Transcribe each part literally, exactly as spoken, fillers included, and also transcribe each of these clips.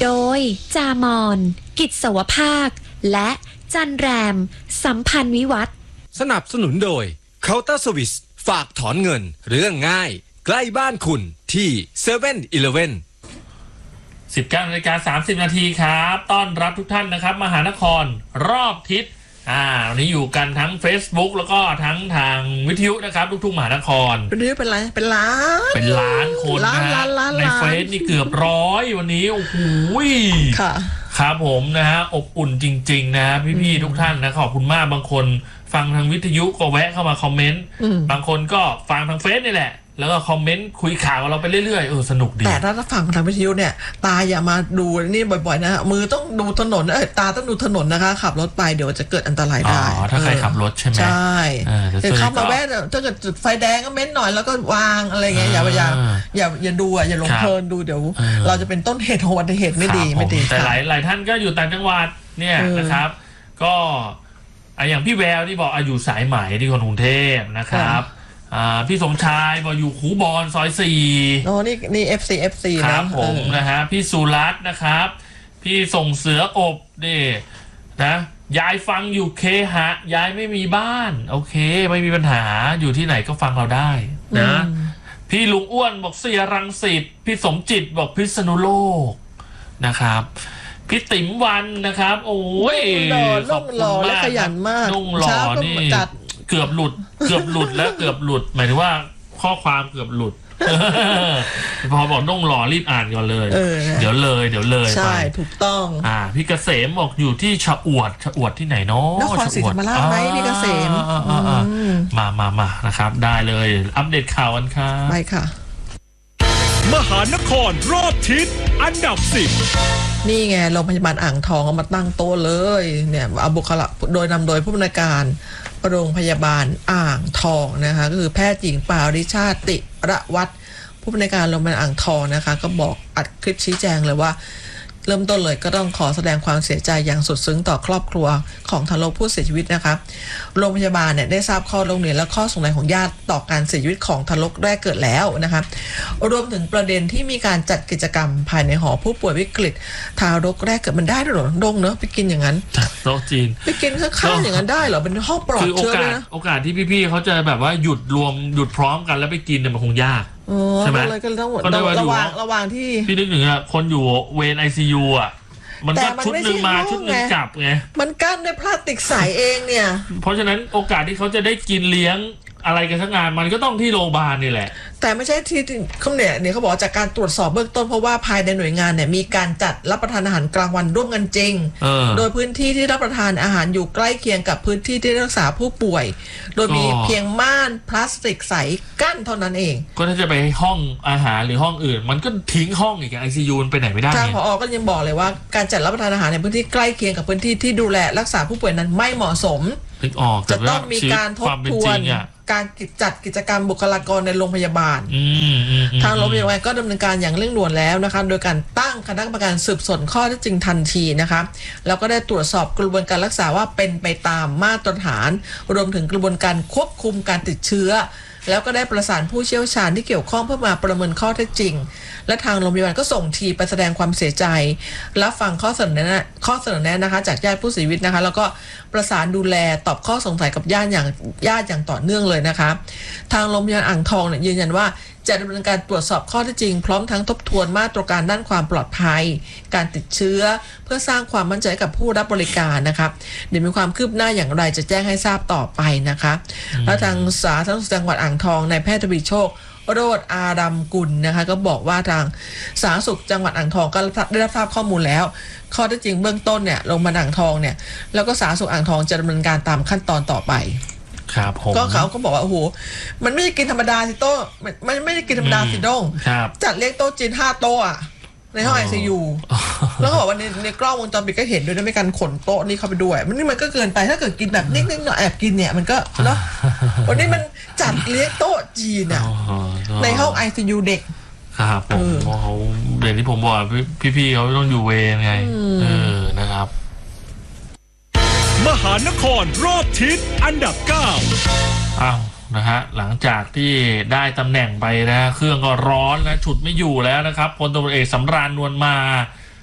โดยจามอนกิจสวภาคและจันแรมสัมพันธ์วิวัฒน์สนับสนุนโดยเคาน์เตอร์สวิสฝากถอนเงินเรื่องง่ายใกล้บ้านคุณที่ เซเว่น อีเลฟเว่นสิบเก้านาฬิกาสามสิบนาทีครับต้อนรับทุกท่านนะครับมหานครรอบทิศอ่าวันนี้อยู่กันทั้ง Facebook แล้วก็ทั้งทางวิทยุนะครับลูกทุ่งมหานครเป็นเรื่องเป็นไรเป็นล้านเป็นล้านคนนะฮะในเฟซนี่เกือบร้อยวันนี้โอ้โหค่ะครับผมนะฮะอบอุ่นจริงๆนะพี่ๆทุกท่านนะขอบคุณมากบางคนฟังทางวิทยุก็แวะเข้ามาคอมเมนต์บางคนก็ฟังทางเฟซนี่แหละแล้วก็คอมเมนต์คุยข่าวกับเราไปเรื่อยๆเออสนุกดีแต่ถ้าฟังทางวิทยุเนี่ยตาอย่ามาดูนี่บ่อยๆนะมือต้องดูถนนเออตาต้องดูถนนนะคะขับรถไปเดี๋ยวจะเกิดอันตรายได้อ๋อถ้าใครขับรถใช่ไหมใช่เดี๋ยวเข้ามาแวะถ้าเกิดจุดไฟแดงก็เม้นหน่อยแล้วก็วางอะไรเงี้ยอย่าอย่าอย่าอย่าดูอ่ะอย่าหลงเพลินดูเดี๋ยวเราจะเป็นต้นเหตุของอุบัติเหตุไม่ดีไม่ดีแต่หลายหลายท่านก็อยู่ต่างจังหวัดเนี่ยนะครับก็อย่างพี่แววที่บอกอยู่สายไหมที่คนกรุงเทพนะครับพี่สมชายบอกอยู่คูบอนซอยสี่โอ้นี่นี่ เอฟ ซี เอฟ ซีนะครับผมนะฮะพี่สุรัตน์นะครับพี่ส่งเสืออบนี่นะยายฟังอยู่เคหะยายไม่มีบ้านโอเคไม่มีปัญหาอยู่ที่ไหนก็ฟังเราได้นะพี่ลุงอ้วนบอกเสียรังสิตพี่สมจิตบอกพิษณุโลกนะครับพี่ติ๋มวันนะครับโอ้ยขอบคุณมากและขยันมากนุ่งหล่อนี่เกือบหลุดเกือบหลุดแล้วเกือบหลุดหมายถึงว่าข้อความเกือบหลุดพอบอกนุ่งหล่อรีบอ่านก่อนเลยเดี๋ยวเลยเดี๋ยวเลยใช่ถูกต้องอ่าพี่เกษมบอกอยู่ที่ชะอวดชะอวดที่ไหนเนาะนครศรีธรรมราชไหมพี่เกษมมามามานะครับได้เลยอัปเดตข่าวกันครับไปค่ะมหานครรอบทิศอันดับสิบนี่ไงโรงพยาบาลอ่างทองเอามาตั้งโต๊ะเลยเนี่ยเอาบุคลากรโดยนำโดยผู้อำนวยการโรงพยาบาลอ่างทองนะคะก็คือแพทย์หญิงปาริชาติระวัฒน์ผู้อำนวยการโรงพยาบาลอ่างทองนะคะก็บอกอัดคลิปชี้แจงเลยว่าเริ่มต้นเลยก็ต้องขอแสดงความเสียใจอย่างสุดซึ้งต่อครอบครัวของทารกผู้เสียชีวิตนะคะโรงพยาบาลเนี่ยได้ทราบข้อร้องเรียนและข้อสงสัยของญาติต่อการเสียชีวิตของทารกแรกเกิดแล้วนะคะรวมถึงประเด็นที่มีการจัดกิจกรรมภายในหอผู้ป่วยวิกฤตทารกแรกเกิดมันได้หรอดงเนอะไปกินอย่างนั้นโต๊ะจีนไปกินข้าวๆอย่างนั้นได้เหรอเป็นห้องปลอดเชื้อเลยนะโอกาสที่พี่ๆเขาจะแบบว่าหยุดรวมหยุดพร้อมกันแล้วไปกินเนี่ยมันคงยากใช่ไหมก็เลยก็ต้องระวังระวังที่พี่นึกถึงอะคนอยู่เวรไอซียูอะมันก็ชุดหนึ่งมาชุดหนึ่งกลับไงมันกั้นด้วยพลาสติกใสเองเนี่ยเพราะฉะนั้นโอกาสที่เขาจะได้กินเลี้ยงอะไรกันทั้งงานมันก็ต้องที่โรงพยาบาลนี่แหละแต่ไม่ใช่ที่เขาเนี่ยเนี่ยเขาบอกจากการตรวจสอบเบื้องต้นเพราะว่าภายในหน่วยงานเนี่ยมีการจัดรับประทานอาหารกลางวันร่วมกันจริงโดยพื้นที่ที่รับประทานอาหารอยู่ใกล้เคียงกับพื้นที่ที่รักษาผู้ป่วยโดยมีเพียงม่านพลาสติกใสกั้นเท่านั้นเองก็ถ้าจะไปห้องอาหารหรือห้องอื่นมันก็ทิ้งห้องอีกไอซียูไปไหนไม่ได้ทางผอ.ก็ยังบอกเลยว่าการจัดรับประทานอาหารในพื้นที่ใกล้เคียงกับพื้นที่ที่ดูแลรักษาผู้ป่วยนั้นไม่เหมาะสมจะต้องมีการทบทวนการจัดกิจกรรมบุคลากรในโรงพยาบาลทางโรงพยาบาลก็ดำเนินการอย่างเร่งด่วนแล้วนะคะโดยการตั้งคณะกรรมการสืบสวนข้อเท็จจริงทันทีนะคะแล้วก็ได้ตรวจสอบกระบวนการรักษาว่าเป็นไปตามมาตรฐานรวมถึงกระบวนการควบคุมการติดเชื้อแล้วก็ได้ประสานผู้เชี่ยวชาญที่เกี่ยวข้องเพื่อมาประเมินข้อเท็จจริงและทางโรงพยาบาลก็ส่งทีมไปแสดงความเสียใจรับฟังข้อเสนอแนะข้อเสนอแนะนะคะจากญาติผู้เสียชีวิตนะคะแล้วก็ประสานดูแลตอบข้อสงสัยกับญาติอย่างญาติอย่างต่อเนื่องเลยนะคะทางโรงพยาบาลอ่างทองเนี่ยยืนยันว่าจะดำเนินการตรวจสอบข้อเท็จจริงพร้อมทั้งทบทวนมาตรการด้านความปลอดภัยการติดเชื้อเพื่อสร้างความมั่นใจกับผู้รับบริการนะคะเดี๋ยวมีความคืบหน้าอย่างไรจะแจ้งให้ทราบต่อไปนะคะแล้วทางสาธารณสุขจังหวัดอ่างทองนายแพทย์ทวีโชคโรจน์อารัมกุลนะคะก็บอกว่าทางสาธารณสุขจังหวัดอ่างทองก็ได้รับทราบข้อมูลแล้วข้อเท็จจริงเบื้องต้นเนี่ยโรงพยาบาลอ่างทองเนี่ยแล้วก็สาธารณสุขอ่างทองจะดำเนินการตามขั้นตอนต่อไปครับผมก็เขาก็บอกว่าโอ้โหมันไม่ได้กินธรรมดาสิโต๊ะมันไม่ได้กินธรรมดาสิด้งจัดเลี้ยงโต๊ะจีนห้าโต๊ะอ่ะในห้องไอซียูแล้วเขาบอกว่าในในกล้องวงจรปิดก็เห็นด้วยนะไม่การขนโต๊ะนี่เข้าไปด้วยมันนี่มันก็เกินไปถ้าเกิดกินแบบนิดๆหน่อยแอบกินเนี่ยมันก็เนาะวันนี้มันจัดเลี้ยงโต๊ะจีนอ่ะในห้องไอซียูเด็กครับผมเขาเด่นที่ผมบอกพี่ๆเขาต้องอยู่เวรไงเออนะครับมหานครรอบทิศอันดับเก้าอ้าวนะฮะหลังจากที่ได้ตำแหน่งไปนะเครื่องก็ร้อนและฉุดไม่อยู่แล้วนะครับพลตำรวจเอกสำราญนวลมา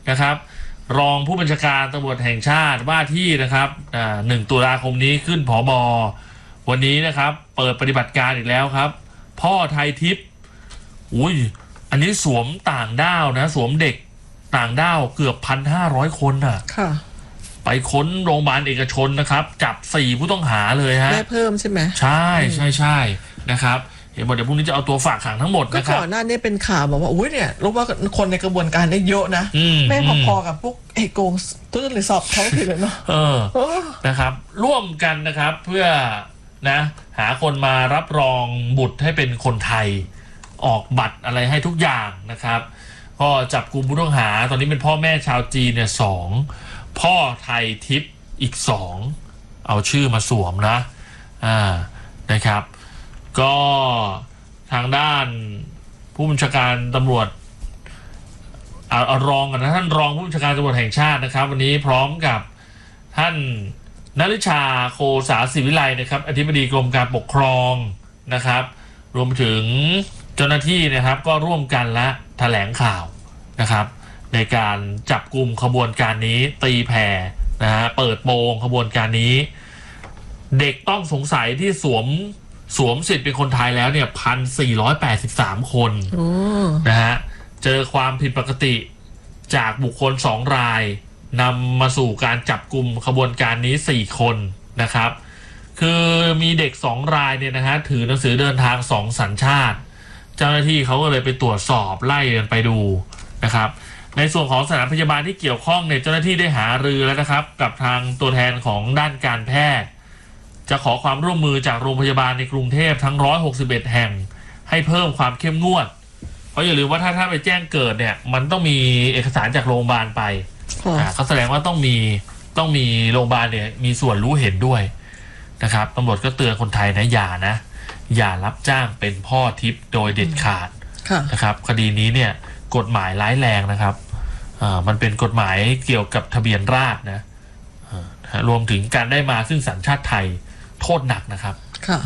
นะครับรองผู้บัญชาการตำรวจแห่งชาติว่าที่นะครับหนึ่งตุลาคมนี้ขึ้นผบ.วันนี้นะครับเปิดปฏิบัติการอีกแล้วครับพ่อไทยทิพย์อุ้ยอันนี้สวมต่างด้าวนะสวมเด็กต่างด้าวเกือบพันห้าร้อยคนน่ะค่ะไปค้นโรงพยาบาลเอกชนนะครับจับสี่ผู้ต้องหาเลยฮะได้เพิ่มใช่ไหมใช่ใช่ใช่นะครับเห็นบอกเดี๋ยวพรุ่งนี้จะเอาตัวฝากขังทั้งหมดนะครับก็ก่อนหน้านี้เป็นข่าวบอกว่าอุ้ยเนี่ยรู้ว่าคนในกระบวนการได้เยอะนะแม่พอๆกับพวกไอ้โกงทุจริตสอบท้องถิ่นเลยเนาะเออนะครับร่วมกันนะครับเพื่อนะหาคนมารับรองบุตรให้เป็นคนไทยออกบัตรอะไรให้ทุกอย่างนะครับก็จับกลุ่มผู้ต้องหาตอนนี้เป็นพ่อแม่ชาวจีนเนี่ยสองพ่อไทยทิพย์อีกสองเอาชื่อมาสวมนะอ่านะครับก็ทางด้านผู้บัญชาการตำรวจเอาเอารองกันนะท่านรองผู้บัญชาการตำรวจแห่งชาตินะครับวันนี้พร้อมกับท่านณฤชาโคสาศิวิไลนะครับอธิบดีกรมการปกครองนะครับรวมถึงเจ้าหน้าที่นะครับก็ร่วมกันและแถลงข่าวนะครับในการจับกลุ่มขบวนการนี้ตีแผ่นะฮะเปิดโปงขบวนการนี้เด็กต้องสงสัยที่สวมสวมสิทธิ์เป็นคนไทยแล้วเนี่ยพันสี่ร้อยแปดสิบสามคนนะฮะเจอความผิดปกติจากบุคคลสองรายนำมาสู่การจับกลุ่มขบวนการนี้สี่คนนะครับคือมีเด็กสองรายเนี่ยนะฮะถือหนังสือเดินทางสองสัญชาติเจ้าหน้าที่เขาก็เลยไปตรวจสอบไล่กันไปดูนะครับในส่วนของสถานพยาบาลที่เกี่ยวข้องเนี่ยเจ้าหน้าที่ได้หารือแล้วนะครับกับทางตัวแทนของด้านการแพทย์จะขอความร่วมมือจากโรงพยาบาลในกรุงเทพทั้งหนึ่งร้อยหกสิบเอ็ดแห่งให้เพิ่มความเข้มงวดเพราะอย่าลืมว่าถ้าถ้าไปแจ้งเกิดเนี่ยมันต้องมีเอกสารจากโรงพยาบาลไปเขาแสดงว่าต้องมีต้องมีโรงพยาบาลเนี่ยมีส่วนรู้เห็นด้วยนะครับตำรวจก็เตือนคนไทยนะอย่านะอย่ารับจ้างเป็นพ่อทิพย์โดยเด็ดขาดนะครับคดีนี้เนี่ยกฎหมายร้ายแรงนะครับมันเป็นกฎหมายเกี่ยวกับทะเบียนราษฎร์นะรวมถึงการได้มาซึ่งสัญชาติไทยโทษหนักนะครับค่ะ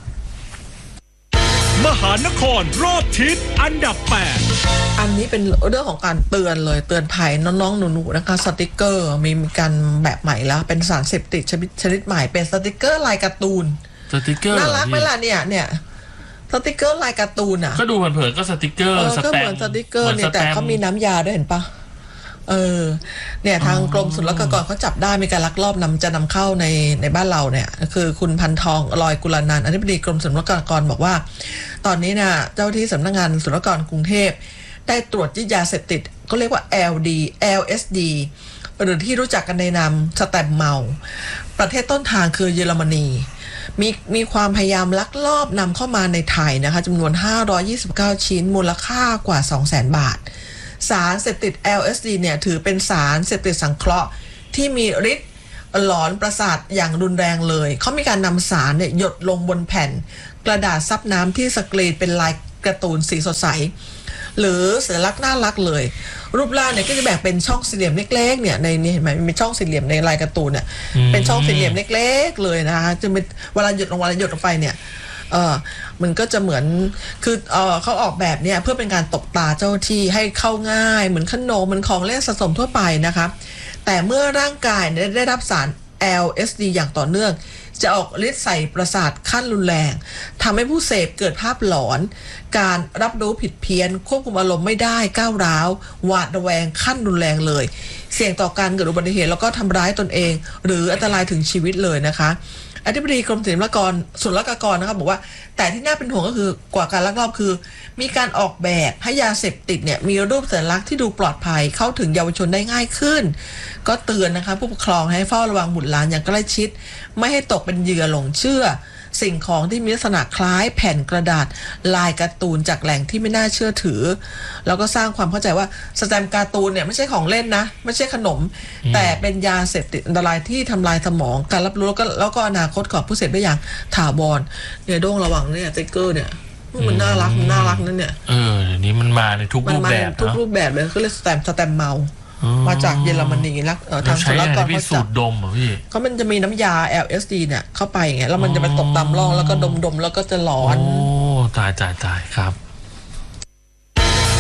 มหานครรอบทิศอันดับแปดอันนี้เป็นเรื่องของการเตือนเลยเตือนภัยน้องๆหนูๆนะคะสติกเกอร์มีการแบบใหม่แล้วเป็นสารเสพติดชนิดชนิดใหม่เป็นสติกเกอร์ลายการ์ตูนสติกเกอร์น่ารักไหมล่ะเนี่ยเนี่ยสติกเกอร์ลายการ์ตูนอ่ะก็ดูเผินๆก็สติกเกอร์ก็เหมือนสติกเกอร์เนี่ยแต่เขามีน้ำยาด้วยเห็นปะเออเนี่ยทางกรมศุลกากรเขาจับได้มีการลักลอบนำจะนำเข้าในในบ้านเราเนี่ยคือคุณพันทองลอยกุลนันท์อธิบดีกรมศุลกากรบอกว่าตอนนี้นะเจ้าที่สำนักงานศุลกากรกรุงเทพได้ตรวจยึดยาเสพติดก็เรียกว่า แอล ดี แอล เอส ดี หรือที่รู้จักกันในนามสแตมป์เมาประเทศต้นทางคือเยอรมนีมีมีความพยายามลักลอบนำเข้ามาในไทยนะคะจำนวนห้าร้อยยี่สิบเก้าชิ้นมูลค่ากว่า สองแสน บาทสารเสพติด แอล เอส ดี เนี่ยถือเป็นสารเสพติดสังเคราะห์ที่มีฤทธิ์หลอนประสาทอย่างรุนแรงเลยเขามีการนำสารเนี่ยหยดลงบนแผ่นกระดาษซับน้ำที่สกรีนเป็นลายการ์ตูนสีสดใสหรือสัญลักษณ์น่ารักเลยรูปร่างเนี่ยก็จะแบ่งเป็นช่องสี่เหลี่ยมเล็กๆเนี่ยในนี้เห็นไหมมีช่องสี่เหลี่ยมในลายการ์ตูนเนี่ยเป็นช่องสี่เหลี่ยมเล็กๆเลยนะคะจะเป็นเวลาหยดลงเวลาหยดลงไปเนี่ยเออมันก็จะเหมือนคือเออเขาออกแบบเนี่ยเพื่อเป็นการตบตาเจ้าที่ให้เข้าง่ายเหมือนขนมเหมือนของเล่นสะสมทั่วไปนะคะแต่เมื่อร่างกายได้รับสาร แอล เอส ดี อย่างต่อเนื่องจะออกฤทธิ์ใส่ประสาทขั้นรุนแรงทำให้ผู้เสพเกิดภาพหลอนการรับรู้ผิดเพี้ยนควบคุมอารมณ์ไม่ได้ก้าวร้าวหวาดระแวงขั้นรุนแรงเลยเสี่ยงต่อการเกิดอุบัติเหตุแล้วก็ทำร้ายตนเองหรืออันตรายถึงชีวิตเลยนะคะอธิบดีกรมศุลกากรศุลกากรนะครับบอกว่าแต่ที่น่าเป็นห่วงก็คือกว่าการลักลอบคือมีการออกแบบให้ยาเสพติดเนี่ยมีรูปสัญลักษณ์ที่ดูปลอดภัยเข้าถึงเยาวชนได้ง่ายขึ้นก็เตือนนะคะผู้ปกครองให้เฝ้าระวังบุตรหลานอย่างใกล้ชิดไม่ให้ตกเป็นเหยื่อหลงเชื่อสิ่งของที่มีลักษณะคล้ายแผ่นกระดาษลายการ์ตูนจากแหล่งที่ไม่น่าเชื่อถือแล้วก็สร้างความเข้าใจว่าสแตมป์การ์ตูนเนี่ยไม่ใช่ของเล่นนะไม่ใช่ขนมแต่เป็นยาเสพติดอันตรายที่ทำลายสมองการรับรู้แล้วก็แล้วก็อนาคตของผู้เสพได้อย่างถาวรเนี่ยโด่งระวังเนี่ยสติ๊กเกอร์เนี่ยมันน่ารักมันน่ารักนั่นเนี่ยเออนี่มันมาในทุกรูปแบบทุกรูปแบบเลยก็เรียกสแตมป์สแตมป์เมามาจากเยอรมนีแล้วทางศุลกากรเขาจับดมเหรอพี่เขามันจะมีน้ำยา แอล เอส ดี เนี่ยเข้าไปไงแล้วมันจะไปตกตามร่องแล้วก็ดมๆแล้วก็จะหลอนโอ้ตายตายตายครับ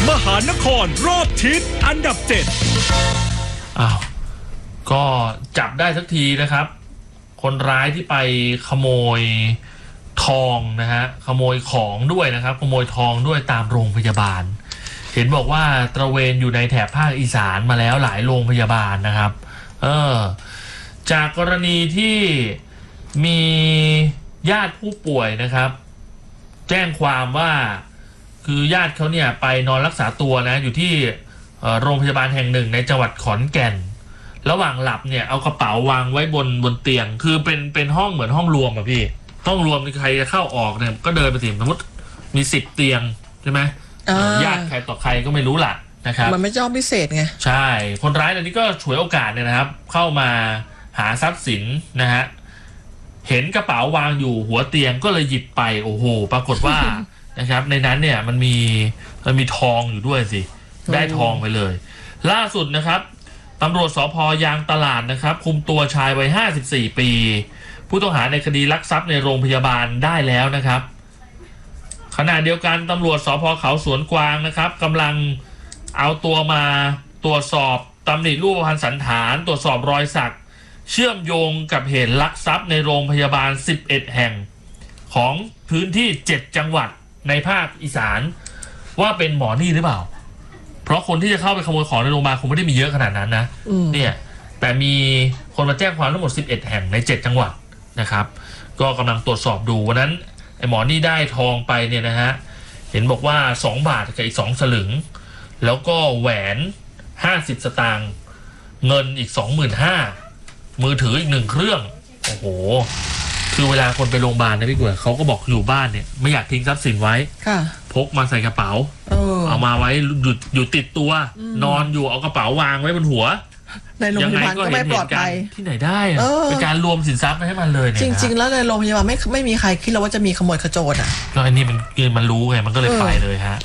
มหานครรอบทิศอันดับเจ็ดอ้าวก็จับได้สักทีนะครับ คนร้ายที่ไปขโมยทองนะฮะขโมยของด้วยนะครับขโมยทองด้วยตามโรงพยาบาลเห็นบอกว่าตระเวนอยู่ในแถบภาคอีสานมาแล้วหลายโรงพยาบาลนะครับเออจากกรณีที่มีญาติผู้ป่วยนะครับแจ้งความว่าคือญาติเขาเนี่ยไปนอนรักษาตัวนะอยู่ที่โรงพยาบาลแห่งหนึ่งในจังหวัดขอนแก่นระหว่างหลับเนี่ยเอากระเป๋าวางไว้บนบนเตียงคือเป็นเป็นห้องเหมือนห้องรวมอะพี่ห้องรวมใครจะเข้าออกเนี่ยก็เดินไปสิสมมติมีสิบเตียงใช่ไหมญาติใครต่อใครก็ไม่รู้ล่ะนะครับมันไม่ใช่ห้องพิเศษไงใช่คนร้ายตอนนี้ก็ฉวยโอกาสเนี่ยนะครับเข้ามาหาทรัพย์สินนะฮะเห็นกระเป๋าวางอยู่หัวเตียงก็เลยหยิบไปโอ้โหปรากฏว่า นะครับในนั้นเนี่ยมันมีมันมีทองอยู่ด้วยสิได้ทองไปเลยล่าสุดนะครับตำรวจสภ.ยางตลาดนะครับคุมตัวชายวัยห้าสิบสี่ปีผู้ต้องหาในคดีลักทรัพย์ในโรงพยาบาลได้แล้วนะครับขณะเดียวกันตำรวจสภ.เขาสวนกวางนะครับกำลังเอาตัวมาตรวจสอบตำหนิรูปพรรณสันฐานตรวจสอบรอยสักเชื่อมโยงกับเหตุลักทรัพย์ในโรงพยาบาลสิบเอ็ดแห่งของพื้นที่เจ็ดจังหวัดในภาคอีสานว่าเป็นหมอนี่หรือเปล่าเพราะคนที่จะเข้าไปขโมยของในโรงพยาบาลคงไม่ได้มีเยอะขนาดนั้นนะเนี่ยแต่มีคนมาแจ้งความทั้งหมดสิบเอ็ดแห่งในเจ็ดจังหวัดนะครับก็กำลังตรวจสอบดูวันนั้นไอ้หมอนี่ได้ทองไปเนี่ยนะฮะเห็นบอกว่าสองบาทกับอีกสองสลึงแล้วก็แหวนห้าสิบสตางค์เงินอีก สองหมื่นห้าพัน มือถืออีกหนึ่งเครื่องโอ้โหคือเวลาคนไปโรงพยาบาลนะพี่กล้วยเขาก็บอกอยู่บ้านเนี่ยไม่อยากทิ้งทรัพย์สินไว้พกมาใส่กระเป๋า เออ เอามาไว้อยู่อยู่ติดตัวนอนอยู่เอากระเป๋าวางไว้บนหัวในโรงพยาบาลก็ไม่ปลอดภัยที่ไหนได้เป็นการรวมสินทรัพย์ให้มันเลยเนี่ยจริงๆแล้วในโรงพยาบาลไม่ไม่มีใครคิดแล้วว่าจะมีขโมยขโจรอ่ะก็อันนี้มันมันรู้ไงมันก็เลยไปเลยฮะ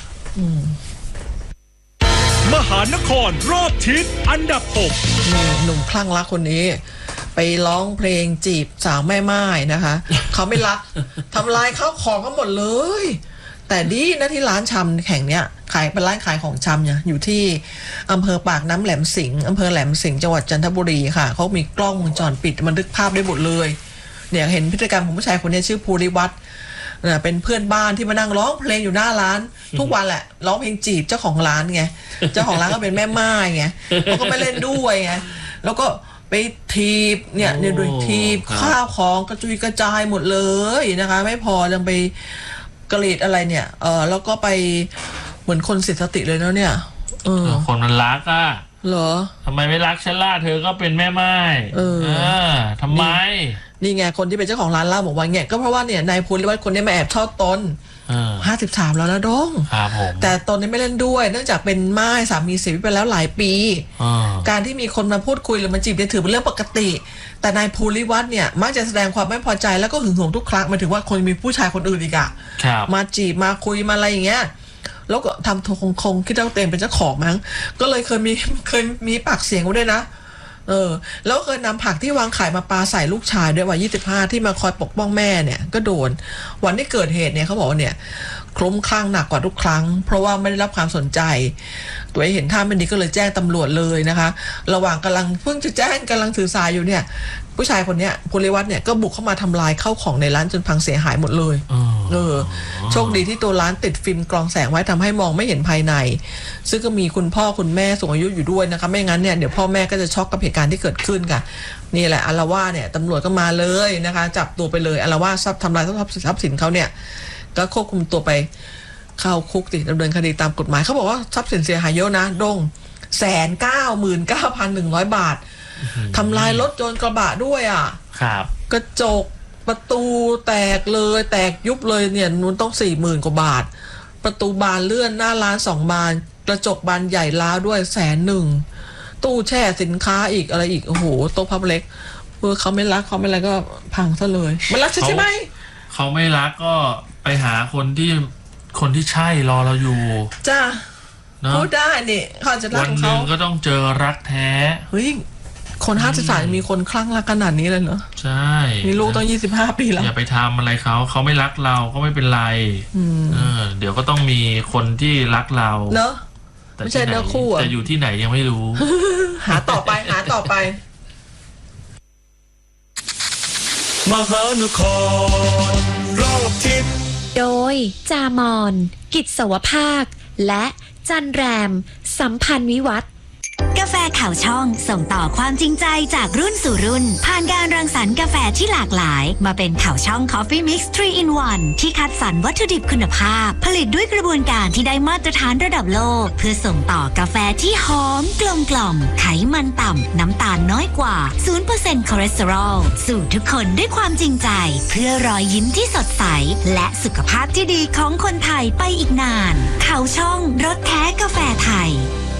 มหานครรอบทิศอันดับหกหนุ่มคลั่งรักคนนี้ไปร้องเพลงจีบสาวแม่ไม้นะคะเขาไม่รักทำลายข้าวของเขาหมดเลยแต่ดีนะที่ร้านชำแห่งเนี้ยขายเป็นร้านขายของชำเนี่ยอยู่ที่อำเภอปากน้ำแหลมสิงห์อำเภอแหลมสิงห์จังหวัดจันทบุรีค่ะเขามีกล้องวงจรปิดบันทึกภาพได้หมดเลยเนี่ยเห็นพฤติกรรมของผู้ชายคนนี้ชื่อภูริวัฒน์เป็นเพื่อนบ้านที่มานั่งร้องเพลงอยู่หน้าร้านทุกวันแหละร้องเพลงจีบเจ้าของร้านไงเจ้าของร้านก็เป็นแม่ไม้ไงเขาก็ไม่เล่นด้วยไงแล้วก็ไปทีบเนี่ยเนี่ยโดยทีบข้าวของกระจุยกระจายหมดเลยนะคะไม่พอยังไปกรีดอะไรเนี่ยเออแล้วก็ไปเหมือนคนเสียสติเลยนะเนี่ยเออคนมันรักอ่ะเหรอทำไมไม่รักฉันล่ะเธอก็เป็นแม่ไม้เออทำไมนี่ไงคนที่เป็นเจ้าของร้านเล่าบอกว่าเนี่ยก็เพราะว่าเนี่ยนายภูริวัฒน์คนนี้มาแอบทอดตนห้าสิบสามแล้วนะดงแต่ตนนี้ไม่เล่นด้วยเนื่องจากเป็นม่ายสามีเสียไปแล้วหลายปีการที่มีคนมาพูดคุยหรือมาจีบเนี่ยถือเป็นเรื่องปกติแต่นายภูริวัฒน์เนี่ยมักจะแสดงความไม่พอใจแล้วก็หึงหวงทุกครั้งหมายถึงว่าคนมีผู้ชายคนอื่นอีกอะมาจีบมาคุยมาอะไรอย่างเงี้ยแล้วก็ทำตัวคงคงคิดว่าตัวเองเป็นเจ้าของมั้งก็เลยเคยมีเคยมีปากเสียงกันด้วยนะเออแล้วเคยนำผักที่วางขายมาปาใส่ลูกชายด้วยวัยยี่สิบห้าที่มาคอยปกป้องแม่เนี่ยก็โดนวันที่เกิดเหตุเนี่ยเขาบอกว่าเนี่ยคลุ้มคลั่งหนักกว่าทุกครั้งเพราะว่าไม่ได้รับความสนใจตัวเองเห็นท่าไม่ดีก็เลยแจ้งตำรวจเลยนะคะระหว่างกำลังเพิ่งจะแจ้งกำลังถือสายอยู่เนี่ยผู้ชายคนเนี้ยภูริวัฒน์เนี่ยก็บุกเข้ามาทำลายข้าวของในร้านจนพังเสียหายหมดเลยเออโชคดีที่ตัวร้านติดฟิล์มกรองแสงไว้ทำให้มองไม่เห็นภายในซึ่งก็มีคุณพ่อคุณแม่สูงอายุอยู่ด้วยนะคะไม่งั้นเนี่ยเดี๋ยวพ่อแม่ก็จะช็อกกับเหตุการณ์ที่เกิดขึ้นค่ะนี่แหละอาละวาดเนี่ยตำรวจก็มาเลยนะคะจับตัวไปเลยอาละวาดทรัพย์ทำลายทรัพย์สินเขาเนี่ยก็ควบคุมตัวไปเข้าคุกติดดำเนินคดีตามกฎหมายเขาบอกว่าทรัพย์สินเสียหายเยอะนะดงแสนเก้าหมื่นเก้าพันหนึ่งร้อยบาททำลายรถยนต์กระบะด้วยอ่ะครับกระจกประตูแตกเลยแตกยุบเลยเนี่ยนู้นต้องสี่หมื่นกว่าบาทประตูบานเลื่อนหน้าร้านสองบานกระจกบานใหญ่ล้าวด้วยแสนหนึ่งตู้แช่สินค้าอีกอะไรอีกโอ้โหโต๊ะพับเล็กเพื่อเขาไม่รักเขาไม่อะไรก็พังซะเลยมันรักใช่ไหมเขาไม่รักก็ไปหาคนที่คนที่ใช่รอเราอยู่จ้าพูดได้นี่เขาจะรักเขาวันหนึ่งก็ต้องเจอรักแท้เฮ้ยคนห้าสิบสามมีคนคลั่งรักขนาดนี้เลยเนอะใช่มีลูกต้องยี่สิบห้าปีแล้วอย่าไปทำอะไรเขาเขาไม่รักเราก็ไม่เป็นไรเออเดี๋ยวก็ต้องมีคนที่รักเราเนอะแต่ไม่ใช่เนื้อคู่อะจะอยู่ที่ไหนยังไม่รู้หาต่อไปหาต่อไปมหานครรอบทิศโดยจามอน กิจสวภาค และจันแรม สัมพันธ์วิวัฒน์กาแฟข่าวช่องส่งต่อความจริงใจจากรุ่นสู่รุ่น ผ่านการรังสรรค์กาแฟที่หลากหลาย มาเป็นข่าวช่อง Coffee Mix ทรี in วัน ที่คัดสรรวัตถุดิบคุณภาพ ผลิตด้วยกระบวนการที่ได้มาตรฐานระดับโลก เพื่อส่งต่อกาแฟที่หอมกลมกล่อมไขมันต่ำน้ำตาลน้อยกว่า ศูนย์เปอร์เซ็นต์ คอเลสเตอรอลสู่ทุกคนด้วยความจริงใจ เพื่อรอยยิ้มที่สดใส และสุขภาพที่ดีของคนไทยไปอีกนานข่าวช่องรสแท้กาแฟไทย